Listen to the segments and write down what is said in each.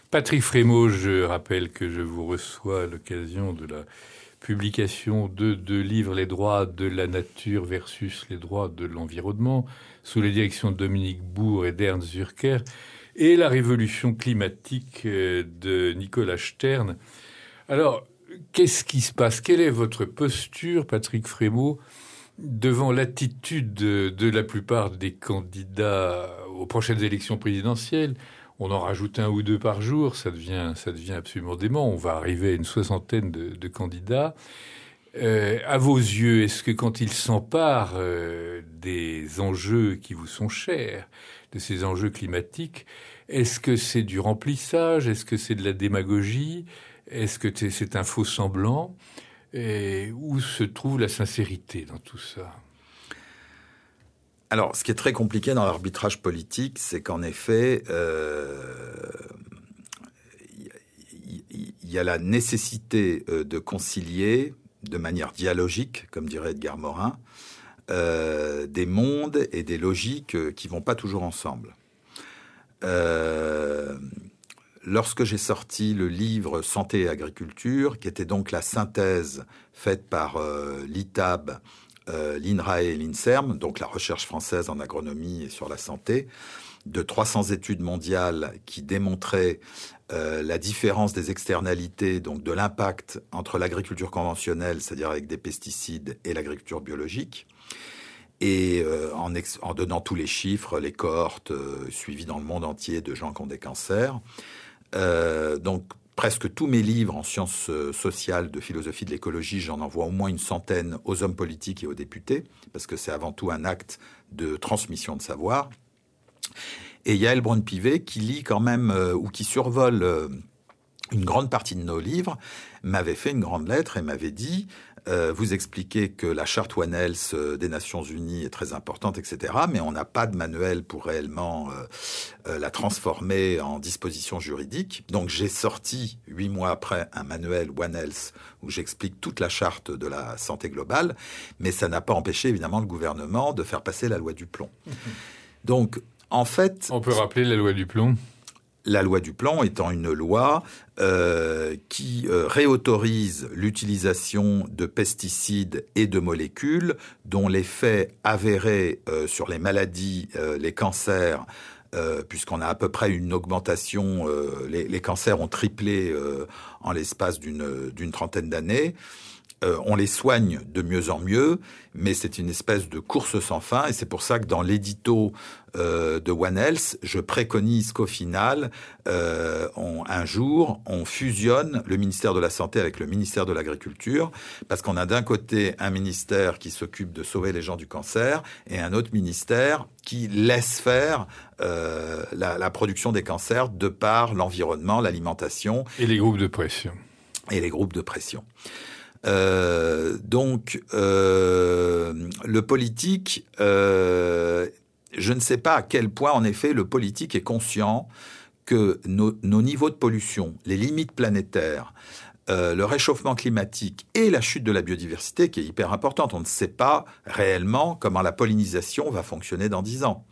Patrick Frémaux, je rappelle que je vous reçois à l'occasion de la publication de deux livres, Les droits de la nature versus les droits de l'environnement, sous les directions de Dominique Bourg et d'Ernst Zürcher, et La révolution climatique de Nicolas Stern. Alors, qu'est-ce qui se passe? Quelle est votre posture, Patrick Frémaux, devant l'attitude de la plupart des candidats aux prochaines élections présidentielles? On en rajoute un ou deux par jour, ça devient absolument dément. On va arriver à une soixantaine de candidats. À vos yeux, est-ce que quand ils s'emparent des enjeux qui vous sont chers, de ces enjeux climatiques, est-ce que c'est du remplissage? Est-ce que c'est de la démagogie? Est-ce que c'est un faux semblant? Et où se trouve la sincérité dans tout ça? Alors, ce qui est très compliqué dans l'arbitrage politique, c'est qu'en effet, il y a la nécessité de concilier de manière dialogique, comme dirait Edgar Morin, des mondes et des logiques qui vont pas toujours ensemble. Lorsque j'ai sorti le livre Santé et agriculture, qui était donc la synthèse faite par l'ITAB, l'INRAE et l'INSERM, donc la recherche française en agronomie et sur la santé, de 300 études mondiales qui démontraient la différence des externalités, donc de l'impact entre l'agriculture conventionnelle, c'est-à-dire avec des pesticides, et l'agriculture biologique, et en donnant tous les chiffres, les cohortes suivies dans le monde entier de gens qui ont des cancers. Donc, presque tous mes livres en sciences sociales, de philosophie de l'écologie, j'en envoie au moins une centaine aux hommes politiques et aux députés, parce que c'est avant tout un acte de transmission de savoir. Et Yaël Braun-Pivet, qui lit quand même, ou qui survole une grande partie de nos livres, m'avait fait une grande lettre et m'avait dit vous expliquez que la charte One Health des Nations Unies est très importante, etc., mais on n'a pas de manuel pour réellement la transformer en disposition juridique. Donc j'ai sorti 8 mois après un manuel One Health où j'explique toute la charte de la santé globale, mais ça n'a pas empêché évidemment le gouvernement de faire passer la loi du plomb. Donc en fait, on peut rappeler la loi du plomb. La loi du plomb étant une loi qui réautorise l'utilisation de pesticides et de molécules dont l'effet avéré sur les maladies, les cancers, puisqu'on a à peu près une augmentation, les cancers ont triplé en l'espace d'une trentaine d'années. On les soigne de mieux en mieux, mais c'est une espèce de course sans fin, et c'est pour ça que dans l'édito de One Health, je préconise qu'au final, un jour, on fusionne le ministère de la Santé avec le ministère de l'Agriculture, parce qu'on a d'un côté un ministère qui s'occupe de sauver les gens du cancer, et un autre ministère qui laisse faire la production des cancers de par l'environnement, l'alimentation. Et les groupes de pression. Et les groupes de pression. Donc, le politique, je ne sais pas à quel point, en effet, le politique est conscient que nos niveaux de pollution, les limites planétaires, le réchauffement climatique et la chute de la biodiversité, qui est hyper importante. On ne sait pas réellement comment la pollinisation va fonctionner dans 10 ans.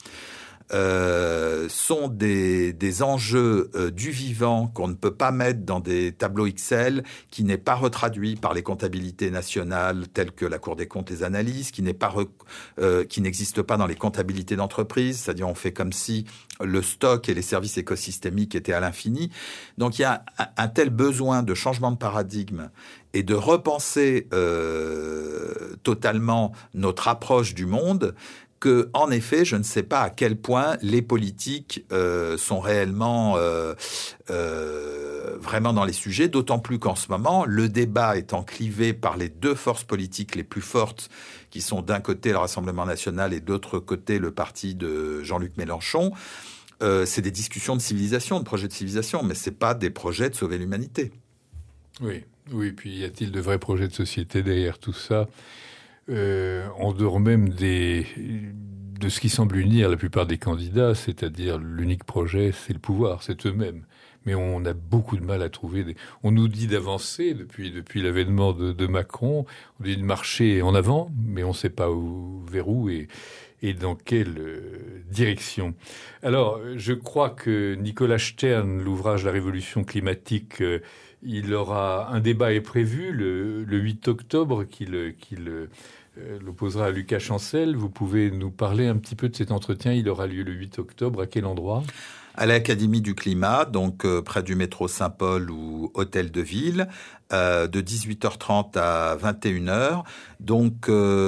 Sont des enjeux du vivant qu'on ne peut pas mettre dans des tableaux Excel, qui n'est pas retraduit par les comptabilités nationales telles que la Cour des comptes les analyse, qui n'existe pas dans les comptabilités d'entreprise, c'est-à-dire on fait comme si le stock et les services écosystémiques étaient à l'infini. Donc il y a un tel besoin de changement de paradigme et de repenser totalement notre approche du monde, que, en effet, je ne sais pas à quel point les politiques sont réellement vraiment dans les sujets, d'autant plus qu'en ce moment, le débat étant clivé par les deux forces politiques les plus fortes, qui sont d'un côté le Rassemblement national et d'autre côté le parti de Jean-Luc Mélenchon, c'est des discussions de civilisation, de projets de civilisation, mais c'est pas des projets de sauver l'humanité. Oui, puis y a-t-il de vrais projets de société derrière tout ça ? En dehors même de ce qui semble unir la plupart des candidats, c'est-à-dire l'unique projet, c'est le pouvoir, c'est eux-mêmes. Mais on a beaucoup de mal à trouver. On nous dit d'avancer depuis l'avènement de Macron, on dit de marcher en avant, mais on ne sait pas vers où. Et et dans quelle direction. Alors, je crois que Nicolas Stern, l'ouvrage La Révolution climatique, il aura un débat est prévu le 8 octobre qu'il l'opposera à Lucas Chancel. Vous pouvez nous parler un petit peu de cet entretien. Il aura lieu le 8 octobre. À quel endroit ? À l'Académie du Climat, donc près du métro Saint-Paul ou Hôtel de Ville, de 18h30 à 21h. Donc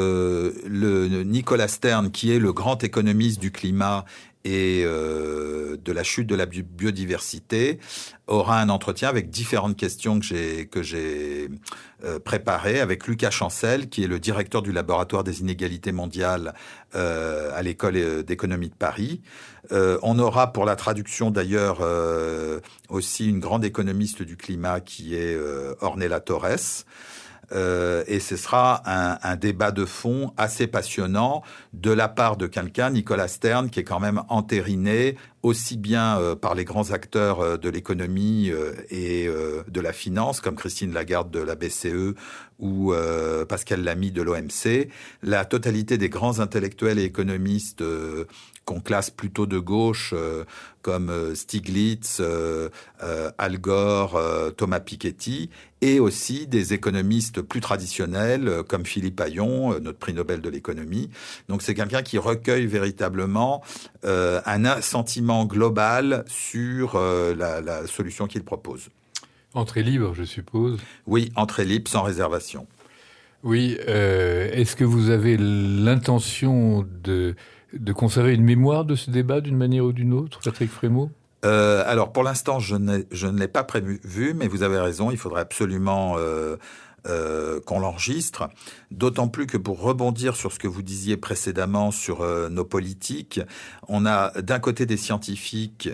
le Nicolas Stern, qui est le grand économiste du climat et de la chute de la biodiversité, aura un entretien avec différentes questions que j'ai préparées avec Lucas Chancel, qui est le directeur du laboratoire des inégalités mondiales à l'école d'économie de Paris. On aura pour la traduction d'ailleurs aussi une grande économiste du climat qui est Ornella Torres. Et ce sera un débat de fond assez passionnant de la part de quelqu'un, Nicolas Stern, qui est quand même entériné aussi bien par les grands acteurs de l'économie et de la finance, comme Christine Lagarde de la BCE ou Pascal Lamy de l'OMC. La totalité des grands intellectuels et économistes qu'on classe plutôt de gauche, comme Stiglitz, Al Gore, Thomas Piketty, et aussi des économistes plus traditionnels, comme Philippe Hayon, notre prix Nobel de l'économie. Donc c'est quelqu'un qui recueille véritablement un sentiment global sur la solution qu'il propose. Entrée libre, je suppose. Oui, entrée libre, sans réservation. Oui, est-ce que vous avez l'intention de conserver une mémoire de ce débat d'une manière ou d'une autre, Patrick Frémaux ? Alors, pour l'instant, je ne l'ai pas prévu, mais vous avez raison, il faudrait absolument qu'on l'enregistre. D'autant plus que pour rebondir sur ce que vous disiez précédemment sur nos politiques, on a d'un côté des scientifiques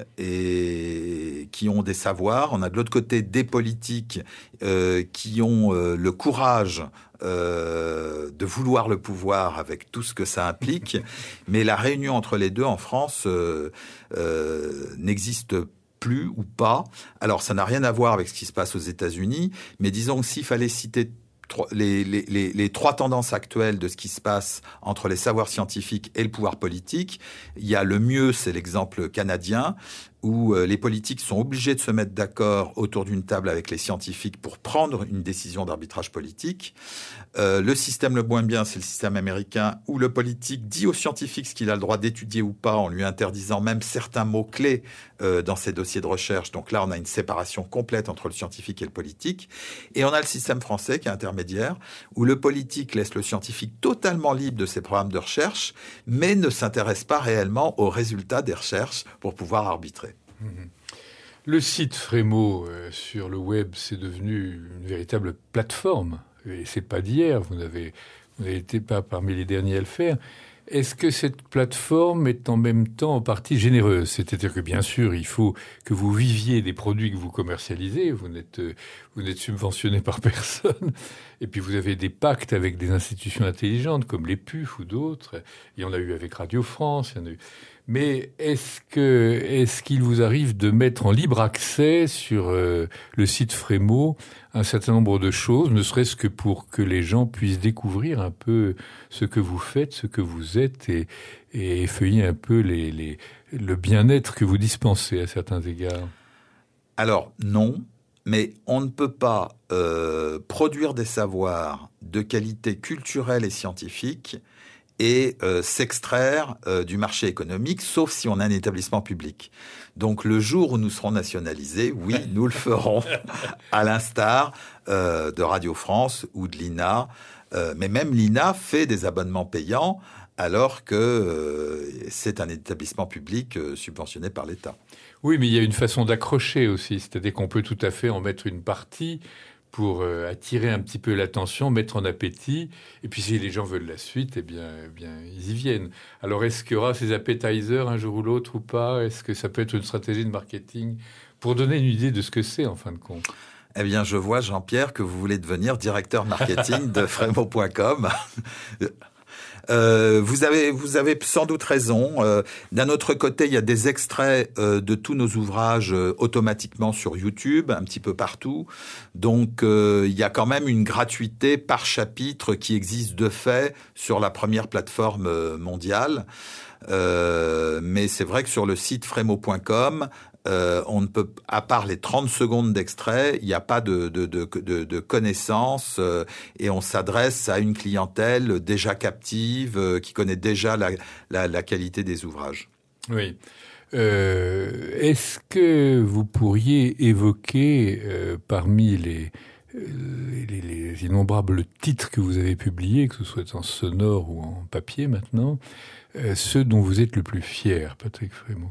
et qui ont des savoirs, on a de l'autre côté des politiques qui ont le courage de vouloir le pouvoir avec tout ce que ça implique, mais la réunion entre les deux en France n'existe plus ou pas. Alors ça n'a rien à voir avec ce qui se passe aux États-Unis, mais disons que s'il fallait citer les trois tendances actuelles de ce qui se passe entre les savoirs scientifiques et le pouvoir politique, il y a le mieux, c'est l'exemple canadien, où les politiques sont obligés de se mettre d'accord autour d'une table avec les scientifiques pour prendre une décision d'arbitrage politique. Le système le moins bien, c'est le système américain, où le politique dit aux scientifiques ce qu'il a le droit d'étudier ou pas, en lui interdisant même certains mots-clés dans ses dossiers de recherche. Donc là, on a une séparation complète entre le scientifique et le politique. Et on a le système français qui est intermédiaire, où le politique laisse le scientifique totalement libre de ses programmes de recherche, mais ne s'intéresse pas réellement aux résultats des recherches pour pouvoir arbitrer. Le site Frémaux sur le web, c'est devenu une véritable plateforme. Et c'est pas d'hier, vous n'avez été pas parmi les derniers à le faire. Est-ce que cette plateforme est en même temps en partie généreuse ? C'est-à-dire que bien sûr, il faut que vous viviez des produits que vous commercialisez. Vous n'êtes subventionné par personne. Et puis vous avez des pactes avec des institutions intelligentes comme les PUF ou d'autres. Il y en a eu avec Radio France. Il y en a eu. Mais est-ce qu'il vous arrive de mettre en libre accès sur le site Frémaux un certain nombre de choses, ne serait-ce que pour que les gens puissent découvrir un peu ce que vous faites, ce que vous êtes et effeuiller un peu le bien-être que vous dispensez à certains égards ? Alors non, mais on ne peut pas produire des savoirs de qualité culturelle et scientifique et s'extraire du marché économique, sauf si on a un établissement public. Donc le jour où nous serons nationalisés, oui, nous le ferons, à l'instar de Radio France ou de l'INA. Mais même l'INA fait des abonnements payants, alors que c'est un établissement public subventionné par l'État. Oui, mais il y a une façon d'accrocher aussi, c'est-à-dire qu'on peut tout à fait en mettre une partie pour attirer un petit peu l'attention, mettre en appétit. Et puis si les gens veulent la suite, eh bien, ils y viennent. Alors est-ce qu'il y aura ces appetizers un jour ou l'autre ou pas ? Est-ce que ça peut être une stratégie de marketing pour donner une idée de ce que c'est en fin de compte ? Eh bien, je vois, Jean-Pierre, que vous voulez devenir directeur marketing de Frémaux.com. Vous avez sans doute raison. D'un autre côté, il y a des extraits de tous nos ouvrages automatiquement sur YouTube, un petit peu partout. Donc, il y a quand même une gratuité par chapitre qui existe de fait sur la première plateforme mondiale. Mais c'est vrai que sur le site fremo.com, on ne peut, à part les 30 secondes d'extrait, il n'y a pas de connaissances et on s'adresse à une clientèle déjà captive, qui connaît déjà la qualité des ouvrages. Oui. Est-ce que vous pourriez évoquer parmi les innombrables titres que vous avez publiés, que ce soit en sonore ou en papier maintenant, ceux dont vous êtes le plus fier, Patrick Frémaux?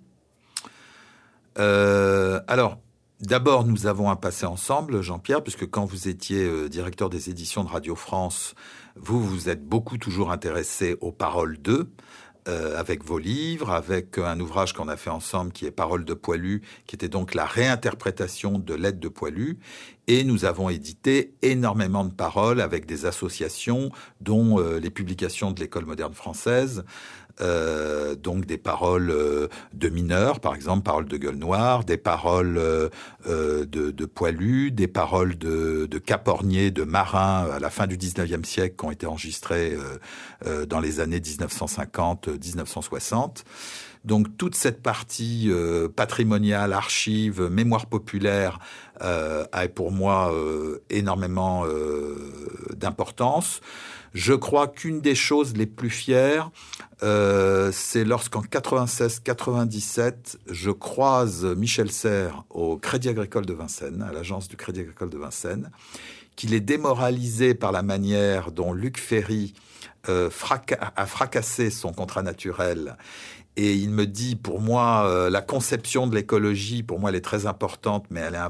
Alors, d'abord, nous avons un passé ensemble, Jean-Pierre, puisque quand vous étiez directeur des éditions de Radio France, vous êtes beaucoup toujours intéressé aux paroles d'eux, avec vos livres, avec un ouvrage qu'on a fait ensemble qui est Paroles de Poilu, qui était donc la réinterprétation de Lettres de Poilu. Et nous avons édité énormément de paroles avec des associations, dont les publications de l'École moderne française, donc des paroles de mineurs, par exemple, paroles de Gueule Noire, des paroles de Poilu, des paroles de caporniers, de marins à la fin du 19e siècle qui ont été enregistrées dans les années 1950-1960. Donc toute cette partie patrimoniale, archives, mémoire populaire a pour moi énormément d'importance. Je crois qu'une des choses les plus fières, c'est lorsqu'en 96-97, je croise Michel Serres au Crédit Agricole de Vincennes, à l'agence du Crédit Agricole de Vincennes, qu'il est démoralisé par la manière dont Luc Ferry a fracassé son contrat naturel. Et il me dit, pour moi, la conception de l'écologie, pour moi, elle est très importante, mais elle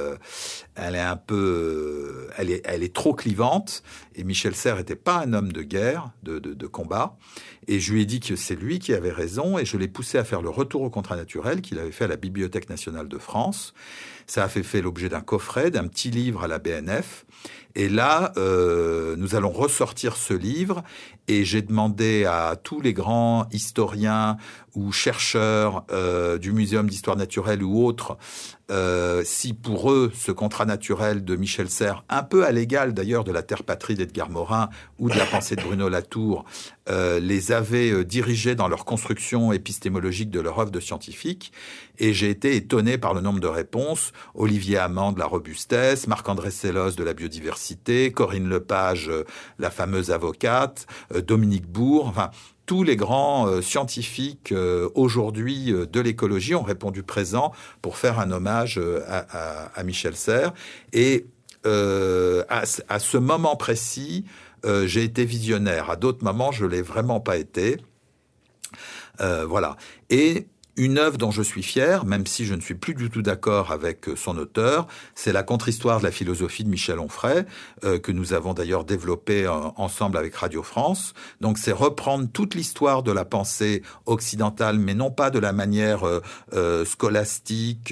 est trop clivante. Et Michel Serres n'était pas un homme de guerre, de combat. Et je lui ai dit que c'est lui qui avait raison, et je l'ai poussé à faire le retour au contrat naturel qu'il avait fait à la Bibliothèque nationale de France. Ça a fait l'objet d'un coffret, d'un petit livre à la BNF. Et là, nous allons ressortir ce livre et j'ai demandé à tous les grands historiens ou chercheurs du Muséum d'histoire naturelle ou autres, si pour eux, ce contrat naturel de Michel Serres, un peu à l'égal d'ailleurs de la Terre patrie d'Edgar Morin ou de la pensée de Bruno Latour, les avait dirigés dans leur construction épistémologique de leur œuvre de scientifique. Et j'ai été étonné par le nombre de réponses. Olivier Amand de la robustesse, Marc-André Sellos de la biodiversité, Corinne Lepage, la fameuse avocate, Dominique Bourg, enfin tous les grands scientifiques aujourd'hui de l'écologie ont répondu présent pour faire un hommage à Michel Serres. Et à ce moment précis, j'ai été visionnaire. À d'autres moments, je l'ai vraiment pas été. Voilà. Et une œuvre dont je suis fier, même si je ne suis plus du tout d'accord avec son auteur, c'est la contre-histoire de la philosophie de Michel Onfray, que nous avons d'ailleurs développée ensemble avec Radio France. Donc c'est reprendre toute l'histoire de la pensée occidentale, mais non pas de la manière scolastique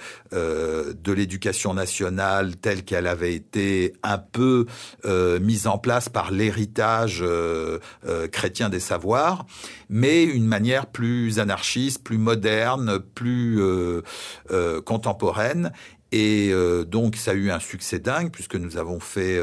de l'éducation nationale telle qu'elle avait été un peu mise en place par l'héritage chrétien des savoirs, mais une manière plus anarchiste, plus moderne, plus contemporaine. Et donc, ça a eu un succès dingue, puisque nous avons fait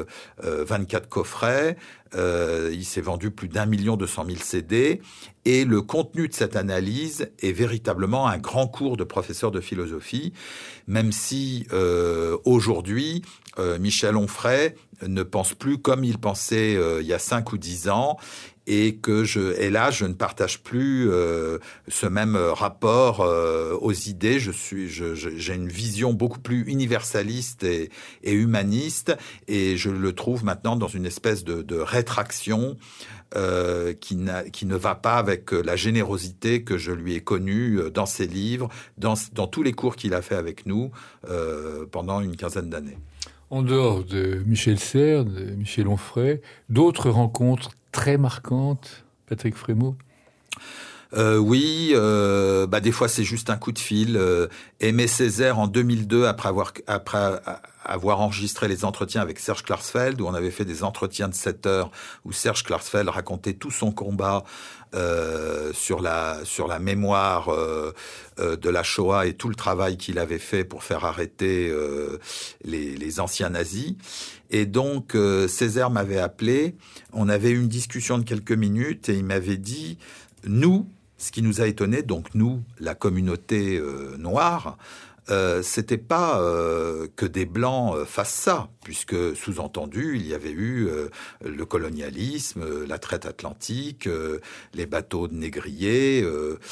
24 coffrets. Il s'est vendu plus d'1 200 000 CD. Et le contenu de cette analyse est véritablement un grand cours de professeur de philosophie, même si aujourd'hui, Michel Onfray ne pense plus comme il pensait il y a 5 ou 10 ans. Et là, je ne partage plus ce même rapport aux idées. J'ai une vision beaucoup plus universaliste et humaniste, et je le trouve maintenant dans une espèce de rétraction qui ne va pas avec la générosité que je lui ai connue dans ses livres, dans tous les cours qu'il a fait avec nous pendant une quinzaine d'années. En dehors de Michel Serres, de Michel Onfray, d'autres rencontres très marquante, Patrick Frémaux? Oui, des fois c'est juste un coup de fil. Aimé Césaire en 2002, après avoir enregistré les entretiens avec Serge Klarsfeld, où on avait fait des entretiens de 7 heures, où Serge Klarsfeld racontait tout son combat sur la mémoire de la Shoah et tout le travail qu'il avait fait pour faire arrêter les anciens nazis. Et donc Césaire m'avait appelé, on avait eu une discussion de quelques minutes et il m'avait dit, nous, ce qui nous a étonné, donc nous, la communauté noire, c'était pas que des blancs fassent ça, puisque sous-entendu il y avait eu le colonialisme, la traite atlantique, les bateaux de négriers.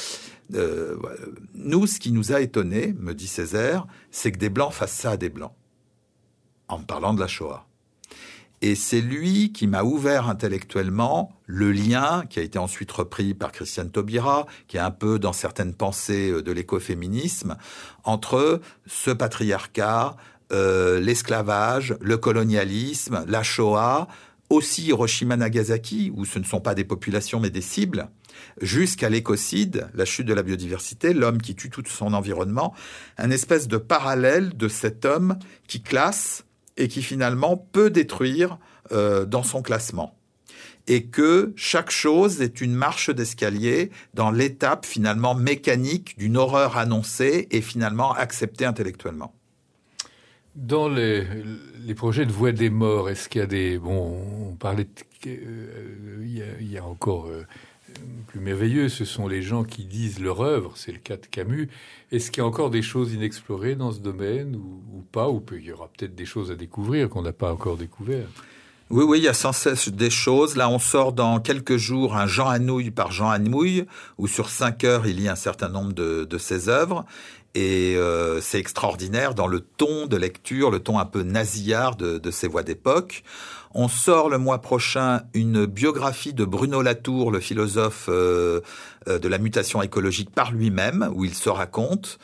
Nous, ce qui nous a étonné, me dit Césaire, c'est que des blancs fassent ça à des blancs, en me parlant de la Shoah. Et c'est lui qui m'a ouvert intellectuellement le lien, qui a été ensuite repris par Christiane Taubira, qui est un peu dans certaines pensées de l'écoféminisme, entre ce patriarcat, l'esclavage, le colonialisme, la Shoah, aussi Hiroshima-Nagasaki, où ce ne sont pas des populations mais des cibles, jusqu'à l'écocide, la chute de la biodiversité, l'homme qui tue tout son environnement, un espèce de parallèle de cet homme qui classe et qui finalement peut détruire dans son classement. Et que chaque chose est une marche d'escalier dans l'étape finalement mécanique d'une horreur annoncée et finalement acceptée intellectuellement. Dans les projets de Voix des morts, est-ce qu'il y a des... Bon, on parlait il y a encore... plus merveilleux, ce sont les gens qui disent leur œuvre, c'est le cas de Camus. Est-ce qu'il y a encore des choses inexplorées dans ce domaine ou pas, ou il y aura peut-être des choses à découvrir qu'on n'a pas encore découvert? Oui, il y a sans cesse des choses. Là, on sort dans quelques jours un Jean Anouilh par Jean Anouilh, où sur 5 heures, il lit un certain nombre de ses œuvres. Et c'est extraordinaire dans le ton de lecture, le ton un peu nasillard de ses voix d'époque. On sort le mois prochain une biographie de Bruno Latour, le philosophe de la mutation écologique par lui-même, où il se raconte.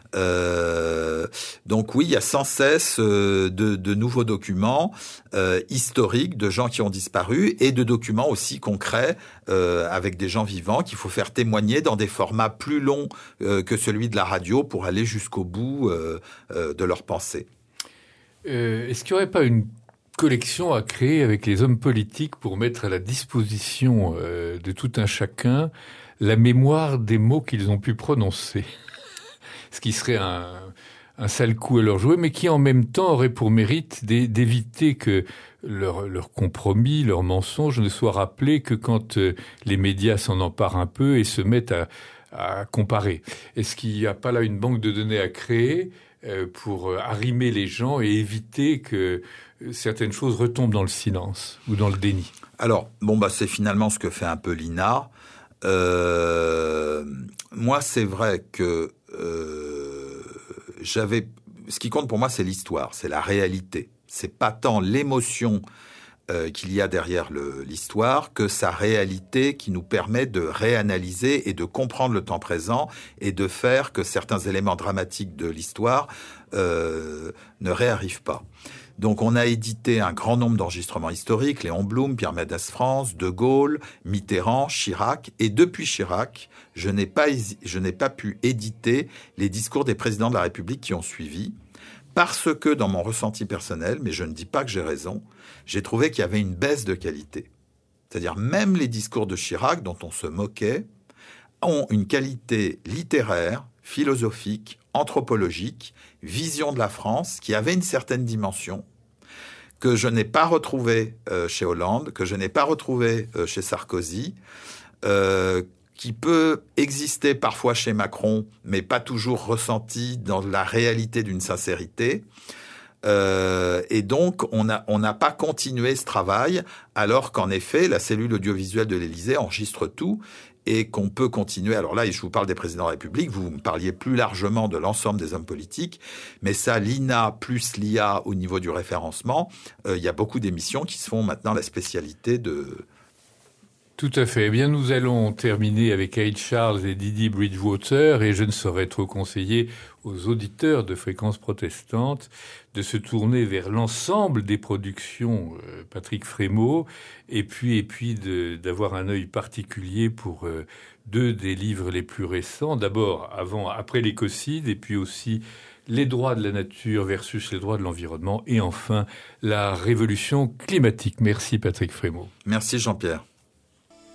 Donc oui, il y a sans cesse de nouveaux documents historiques de gens qui ont disparu et de documents aussi concrets avec des gens vivants qu'il faut faire témoigner dans des formats plus longs que celui de la radio pour aller jusqu'au bout de leurs pensées. Est-ce qu'il n'y aurait pas une collection à créer avec les hommes politiques pour mettre à la disposition de tout un chacun la mémoire des mots qu'ils ont pu prononcer? Ce qui serait un sale coup à leur jouer, mais qui en même temps aurait pour mérite d'éviter que leur compromis, leur mensonge ne soient rappelés que quand les médias s'en emparent un peu et se mettent à comparer. Est-ce qu'il n'y a pas là une banque de données à créer pour arrimer les gens et éviter que certaines choses retombent dans le silence ou dans le déni? Alors, c'est finalement ce que fait un peu l'INA. Moi, c'est vrai que ce qui compte pour moi, c'est l'histoire, c'est la réalité. C'est pas tant l'émotion qu'il y a derrière l'histoire que sa réalité qui nous permet de réanalyser et de comprendre le temps présent et de faire que certains éléments dramatiques de l'histoire ne réarrivent pas. Donc on a édité un grand nombre d'enregistrements historiques, Léon Blum, Pierre Mendès France, De Gaulle, Mitterrand, Chirac, et depuis Chirac, je n'ai pas pu éditer les discours des présidents de la République qui ont suivi, parce que dans mon ressenti personnel, mais je ne dis pas que j'ai raison, j'ai trouvé qu'il y avait une baisse de qualité. C'est-à-dire même les discours de Chirac, dont on se moquait, ont une qualité littéraire, philosophique, anthropologique, vision de la France, qui avait une certaine dimension, que je n'ai pas retrouvée chez Hollande, que je n'ai pas retrouvée chez Sarkozy, qui peut exister parfois chez Macron, mais pas toujours ressenti dans la réalité d'une sincérité. Et donc, on n'a pas continué ce travail, alors qu'en effet, la cellule audiovisuelle de l'Élysée enregistre tout et qu'on peut continuer. Alors là, je vous parle des présidents de la République, vous me parliez plus largement de l'ensemble des hommes politiques, mais ça, l'INA plus l'IA au niveau du référencement, il y a beaucoup d'émissions qui se font maintenant la spécialité de Tout à fait. Eh bien, nous allons terminer avec Aid Charles et Didi Bridgewater, et je ne saurais trop conseiller aux auditeurs de Fréquences Protestantes de se tourner vers l'ensemble des productions Patrick Frémaux, et puis d'avoir un œil particulier pour deux des livres les plus récents. D'abord, après l'écocide, et puis aussi les droits de la nature versus les droits de l'environnement, et enfin la révolution climatique. Merci Patrick Frémaux. Merci Jean-Pierre.